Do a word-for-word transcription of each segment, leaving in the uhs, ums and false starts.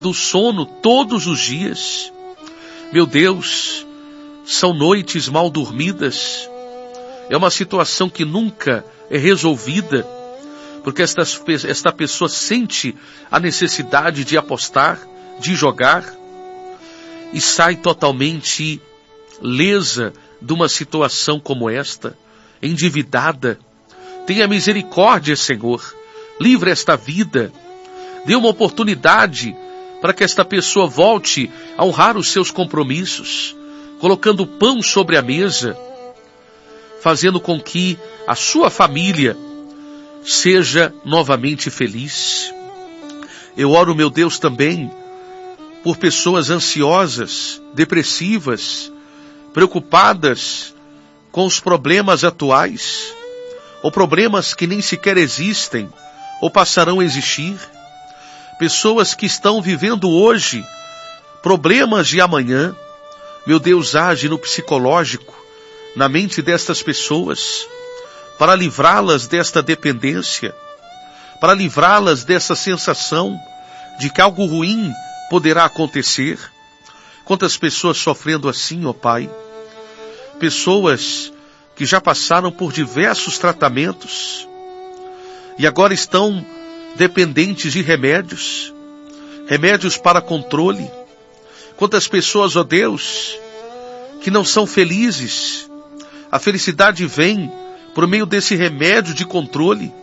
do sono todos os dias. Meu Deus, são noites mal dormidas. É uma situação que nunca é resolvida, porque esta, esta pessoa sente a necessidade de apostar, de jogar, e sai totalmente lesa de uma situação como esta, endividada. Tenha misericórdia, Senhor. Livre esta vida. Dê uma oportunidade para que esta pessoa volte a honrar os seus compromissos, colocando pão sobre a mesa, fazendo com que a sua família seja novamente feliz. Eu oro, meu Deus, também por pessoas ansiosas, depressivas, preocupadas com os problemas atuais, ou problemas que nem sequer existem, ou passarão a existir. Pessoas que estão vivendo hoje problemas de amanhã. Meu Deus, age no psicológico, na mente destas pessoas, para livrá-las desta dependência, para livrá-las dessa sensação de que algo ruim poderá acontecer. Quantas pessoas sofrendo assim, ó Pai? Pessoas que já passaram por diversos tratamentos e agora estão dependentes de remédios, remédios para controle. Quantas pessoas, ó Deus, que não são felizes. A felicidade vem por meio desse remédio de controle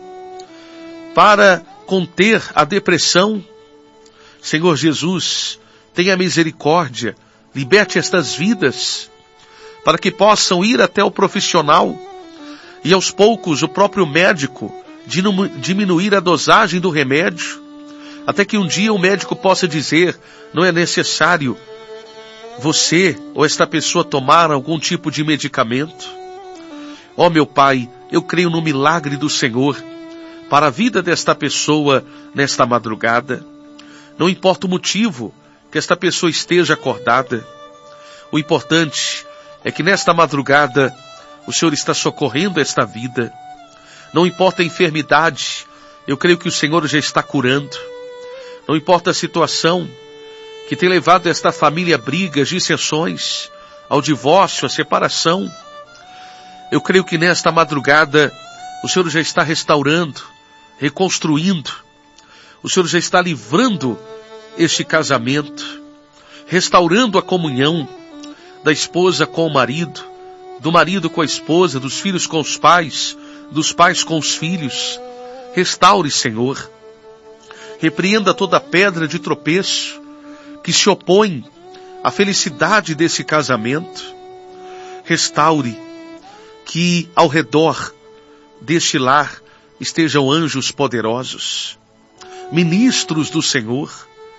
para conter a depressão. Senhor Jesus, tenha misericórdia, liberte estas vidas, para que possam ir até o profissional e aos poucos o próprio médico diminuir a dosagem do remédio, até que um dia o médico possa dizer: não é necessário você ou esta pessoa tomar algum tipo de medicamento. Ó meu Pai, eu creio no milagre do Senhor para a vida desta pessoa nesta madrugada. Não importa o motivo que esta pessoa esteja acordada, o importante é que nesta madrugada o Senhor está socorrendo esta vida. Não importa a enfermidade, eu creio que o Senhor já está curando. Não importa a situação que tem levado esta família a brigas, dissensões, ao divórcio, à separação. Eu creio que nesta madrugada o Senhor já está restaurando, reconstruindo. O Senhor já está livrando este casamento, restaurando a comunhão da esposa com o marido, do marido com a esposa, dos filhos com os pais, dos pais com os filhos. Restaure, Senhor. Repreenda toda pedra de tropeço que se opõe à felicidade desse casamento. Restaure, que ao redor deste lar estejam anjos poderosos, ministros do Senhor,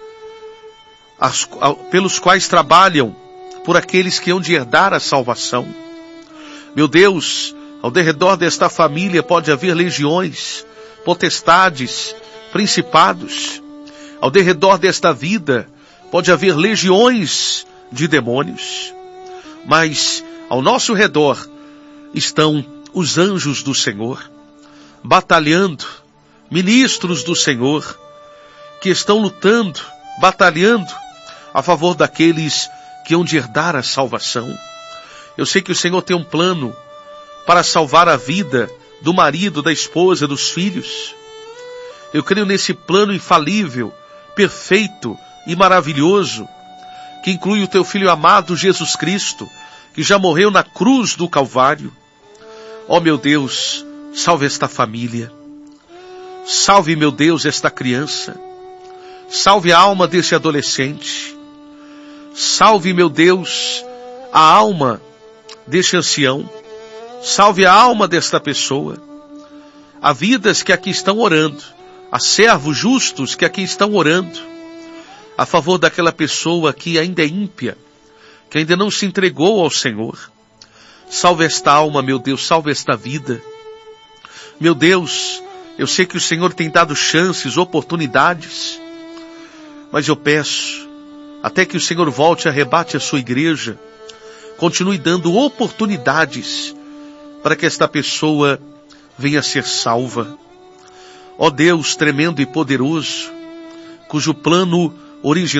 as, pelos quais trabalham por aqueles que hão de herdar a salvação. Meu Deus, ao derredor desta família pode haver legiões, potestades, principados. Ao derredor desta vida pode haver legiões de demônios. Mas ao nosso redor estão os anjos do Senhor, batalhando, ministros do Senhor, que estão lutando, batalhando a favor daqueles que hão de herdar a salvação. Eu sei que o Senhor tem um plano para salvar a vida do marido, da esposa, dos filhos. Eu creio nesse plano infalível, perfeito e maravilhoso, que inclui o teu Filho amado Jesus Cristo, que já morreu na cruz do Calvário. Ó meu Deus, salve esta família. Salve, meu Deus, esta criança. Salve a alma desse adolescente. Salve, meu Deus, a alma deste ancião. Salve a alma desta pessoa. Há vidas que aqui estão orando. Há servos justos que aqui estão orando a favor daquela pessoa que ainda é ímpia, que ainda não se entregou ao Senhor. Salve esta alma, meu Deus, salve esta vida. Meu Deus, eu sei que o Senhor tem dado chances, oportunidades, mas eu peço, até que o Senhor volte e arrebate a sua igreja, continue dando oportunidades para que esta pessoa venha a ser salva. Ó Deus tremendo e poderoso, cujo plano original